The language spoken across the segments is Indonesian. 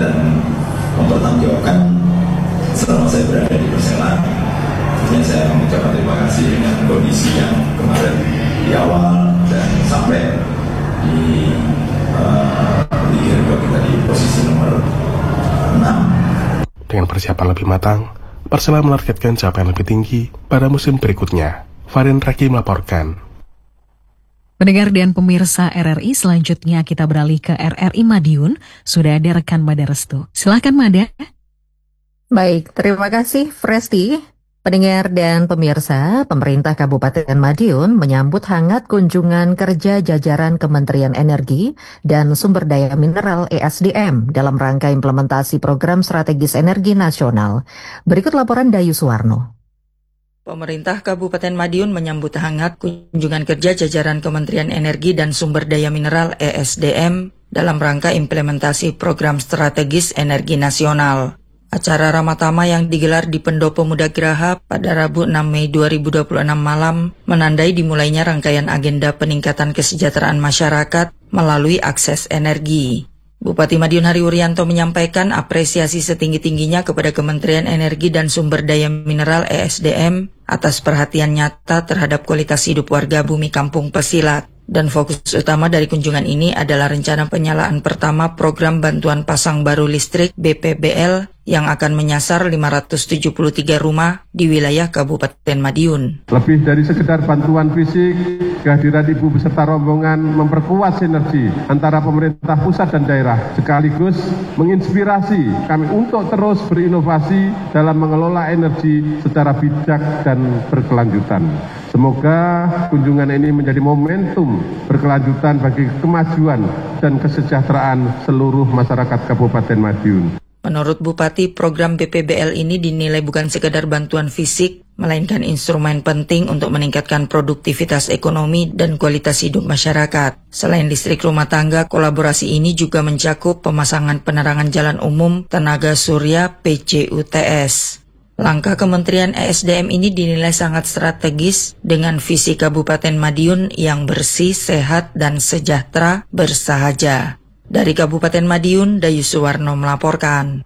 dan mempertanggungjawabkan selama saya berada di Persela. Tentunya saya mengucapkan terima kasih dengan kondisi yang kemarin di awal dan sampai di Liga 2 kita di posisi nomor 6. Dengan persiapan lebih matang, Persela menargetkan capaian lebih tinggi pada musim berikutnya. Farin Raki melaporkan. Pendengar dan pemirsa RRI, selanjutnya kita beralih ke RRI Madiun. Sudah ada rekan Mada Restu. Silakan Mada. Baik, terima kasih Fresti. Pendengar dan pemirsa, pemerintah Kabupaten Madiun menyambut hangat kunjungan kerja jajaran Kementerian Energi dan Sumber Daya Mineral (ESDM) dalam rangka implementasi Program Strategis Energi Nasional. Berikut laporan Dayu Suwarno. Pemerintah Kabupaten Madiun menyambut hangat kunjungan kerja jajaran Kementerian Energi dan Sumber Daya Mineral (ESDM) dalam rangka implementasi Program Strategis Energi Nasional. Acara Ramatama yang digelar di Pendopo Muda Geraha pada Rabu 6 Mei 2026 malam menandai dimulainya rangkaian agenda peningkatan kesejahteraan masyarakat melalui akses energi. Bupati Madiun Hari Wuryanto menyampaikan apresiasi setinggi-tingginya kepada Kementerian Energi dan Sumber Daya Mineral (ESDM) atas perhatian nyata terhadap kualitas hidup warga bumi Kampung Pesilat. Dan fokus utama dari kunjungan ini adalah rencana penyalaan pertama program bantuan pasang baru listrik BPBL yang akan menyasar 573 rumah di wilayah Kabupaten Madiun. Lebih dari sekedar bantuan fisik, kehadiran Ibu beserta rombongan memperkuat sinergi antara pemerintah pusat dan daerah, sekaligus menginspirasi kami untuk terus berinovasi dalam mengelola energi secara bijak dan berkelanjutan. Semoga kunjungan ini menjadi momentum berkelanjutan bagi kemajuan dan kesejahteraan seluruh masyarakat Kabupaten Madiun. Menurut Bupati, program BPBL ini dinilai bukan sekedar bantuan fisik, melainkan instrumen penting untuk meningkatkan produktivitas ekonomi dan kualitas hidup masyarakat. Selain listrik rumah tangga, kolaborasi ini juga mencakup pemasangan penerangan jalan umum, tenaga surya, PCUTS. Langkah Kementerian ESDM ini dinilai sangat strategis dengan visi Kabupaten Madiun yang bersih, sehat, dan sejahtera bersahaja. Dari Kabupaten Madiun, Dayu Suwarno melaporkan.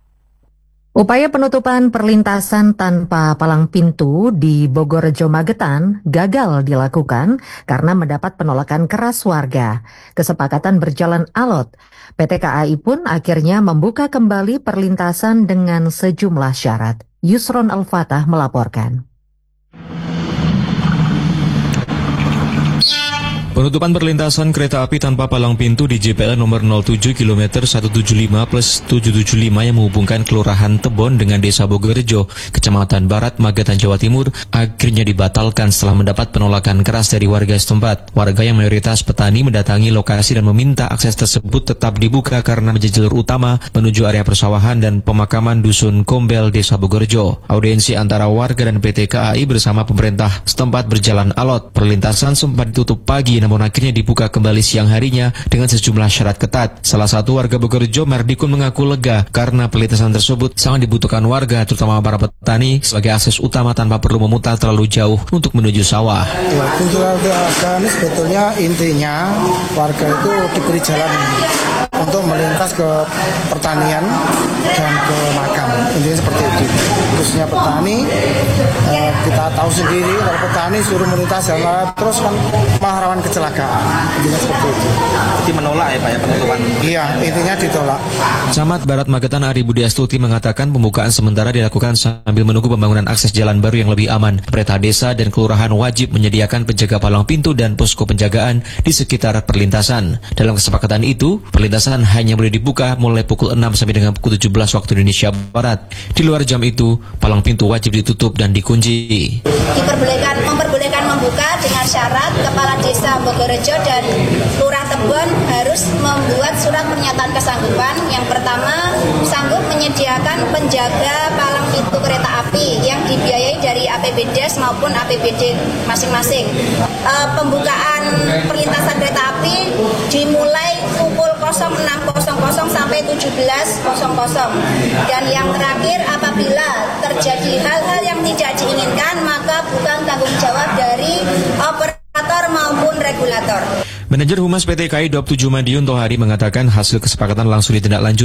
Upaya penutupan perlintasan tanpa palang pintu di Bogorejo Magetan gagal dilakukan karena mendapat penolakan keras warga. Kesepakatan berjalan alot. PT KAI pun akhirnya membuka kembali perlintasan dengan sejumlah syarat. Yusron Al-Fatah melaporkan. Penutupan perlintasan kereta api tanpa palang pintu di JPL nomor 07 km 175 plus 775 yang menghubungkan Kelurahan Tebon dengan Desa Bogorejo, Kecamatan Barat, Magetan, Jawa Timur, akhirnya dibatalkan setelah mendapat penolakan keras dari warga setempat. Warga yang mayoritas petani mendatangi lokasi dan meminta akses tersebut tetap dibuka karena menjadi jalur utama menuju area persawahan dan pemakaman Dusun Kombel, Desa Bogorejo. Audiensi antara warga dan PT KAI bersama pemerintah setempat berjalan alot. Perlintasan sempat ditutup pagi, namun akhirnya dibuka kembali siang harinya dengan sejumlah syarat ketat. Salah satu warga Bogorejo, Mardikun, mengaku lega karena perlintasan tersebut sangat dibutuhkan warga, terutama para petani, sebagai akses utama tanpa perlu memutar terlalu jauh untuk menuju sawah. Kunjungan warga ini sebetulnya intinya warga itu diberi jalan untuk melintas ke pertanian dan ke makam. Intinya seperti itu. Khususnya petani, kita tahu sendiri kalau petani suruh melintas jalan terus kan malah rawan kecelakaan. Intinya seperti itu. Jadi menolak ya Pak ya penutupan? Iya, intinya ditolak. Camat Barat Magetan Ari Budi Astuti mengatakan pembukaan sementara dilakukan sambil menunggu pembangunan akses jalan baru yang lebih aman. Pemerintah desa dan kelurahan wajib menyediakan penjaga palang pintu dan posko penjagaan di sekitar perlintasan. Dalam kesepakatan itu, perlintasan hanya boleh dibuka mulai pukul 6 sampai dengan pukul 17 waktu Indonesia Barat. Di luar jam itu, palang pintu wajib ditutup dan dikunci. Memperbolehkan membuka dengan syarat Kepala Desa Bogorejo dan Lurah Tebon harus membuat surat pernyataan kesanggupan. Yang pertama, sanggup menyediakan penjaga palang pintu kereta api yang dibiayai dari APBDes maupun APBD masing-masing. Pembukaan perlintasan kereta api dimulai pukul 06.00 sampai 17.00. Dan yang terakhir, apabila terjadi hal-hal yang tidak diinginkan, maka bukan tanggung jawab dari operator maupun regulator. Manajer Humas PT KAI Dop 7 Madiun Tohari mengatakan hasil kesepakatan langsung ditindaklanjuti